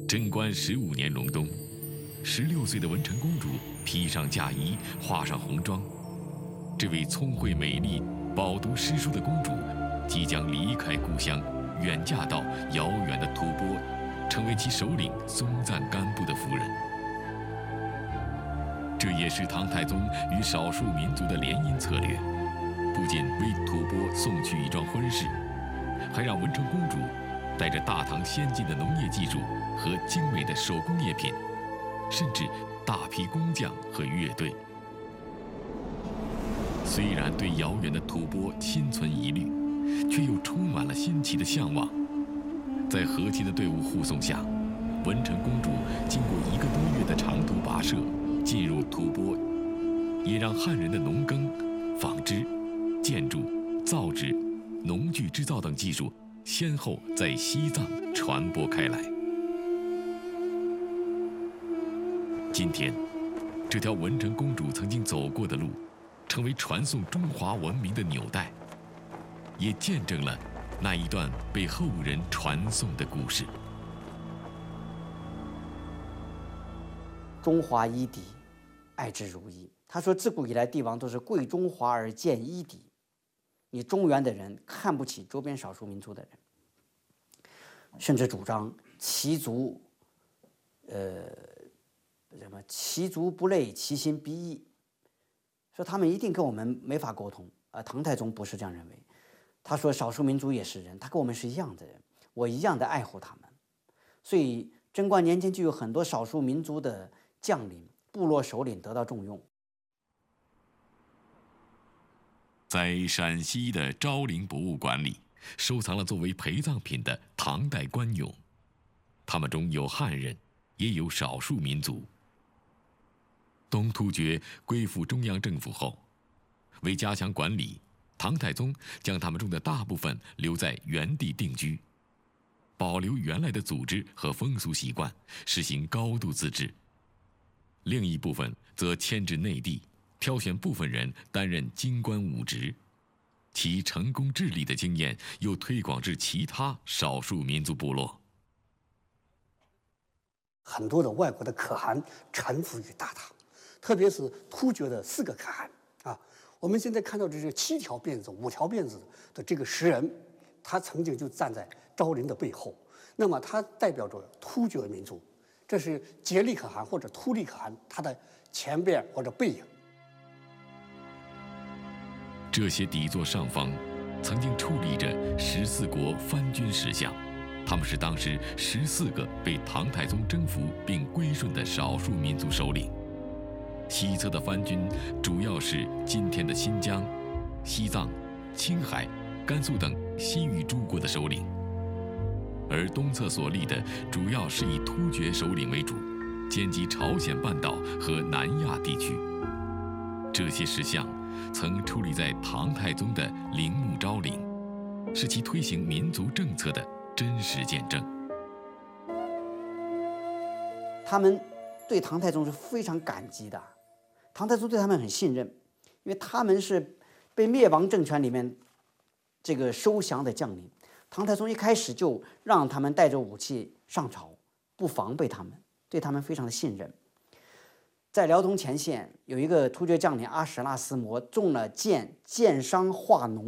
贞观15年隆冬，16岁的文成公主披上嫁衣，画上红妆。这位聪慧美丽、饱读诗书的公主，即将离开故乡，远嫁到遥远的吐蕃，成为其首领松赞干布的夫人。这也是唐太宗与少数民族的联姻策略，不仅为吐蕃送去一桩婚事，还让文成公主带着大唐先进的农业技术和精美的手工业品，甚至大批工匠和乐队。虽然对遥远的吐蕃心存疑虑，却又充满了新奇的向往。在和亲的队伍护送下，文成公主经过1个多月的长途跋涉，进入吐蕃，也让汉人的农耕、纺织、建筑、造纸、农具制造等技术先后在西藏传播开来。今天，这条文成公主曾经走过的路，成为传颂中华文明的纽带，也见证了那一段被后人传颂的故事。 中华夷狄，爱之如一。他说，自古以来帝王都是贵中华而贱夷狄。你中原的人看不起周边少数民族的人，甚至主张其族，其族不类，其心必异，说他们一定跟我们没法沟通。唐太宗不是这样认为，他说少数民族也是人，他跟我们是一样的人，我一样的爱护他们。所以贞观年间就有很多少数民族的将领、部落首领得到重用。 在陕西的昭陵博物馆里，收藏了作为陪葬品的唐代官俑，他们中有汉人，也有少数民族。东突厥归附中央政府后，为加强管理，唐太宗将他们中的大部分留在原地定居，保留原来的组织和风俗习惯，实行高度自治。另一部分则迁至内地，挑选部分人担任京官武职，其成功治理的经验又推广至其他少数民族部落。 很多的外国的可汗臣服于大唐，特别是突厥的4个可汗啊。我们现在看到这是7条辫子、5条辫子的这个石人，他曾经就站在昭陵的背后。那么他代表着突厥民族，这是颉利可汗或者突利可汗他的前边或者背影。 这些底座上方曾经矗立着14国藩军石像，他们是当时14个被唐太宗征服并归顺的少数民族首领。西侧的藩军主要是今天的新疆、西藏、青海、甘肃等西域诸国的首领，而东侧所立的主要是以突厥首领为主，兼及朝鲜半岛和南亚地区。这些石像曾矗立在唐太宗的陵墓昭陵，是其推行民族政策的真实见证。 他们对唐太宗是非常感激的，唐太宗对他们很信任，因为他们是被灭亡政权里面这个收降的将领。唐太宗一开始就让他们带着武器上朝，不防备他们，对他们非常的信任。在辽东前线有一个突厥将领阿史那思摩中了箭，箭伤化脓。